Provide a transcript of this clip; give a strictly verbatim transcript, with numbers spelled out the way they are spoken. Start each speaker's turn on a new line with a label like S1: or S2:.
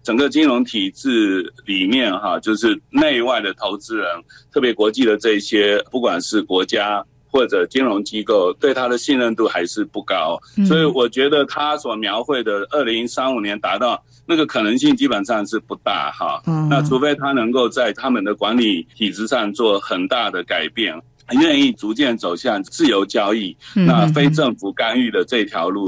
S1: 整个金融体制里面哈，就是内外的投资人，特别国际的这些，不管是国家或者金融机构，对他的信任度还是不高。嗯、所以我觉得他所描绘的二零三五年达到那个可能性基本上是不大哈。嗯、那除非他能够在他们的管理体制上做很大的改变，愿意逐渐走向自由交易，嗯、那非政府干预的这条路